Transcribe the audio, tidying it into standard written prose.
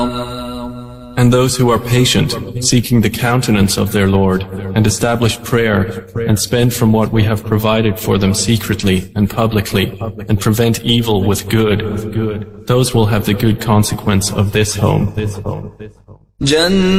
And those who are patient, seeking the countenance of their Lord, and establish prayer, and spend from what we have provided for them secretly and publicly, and prevent evil with good, those will have the good consequence of this home.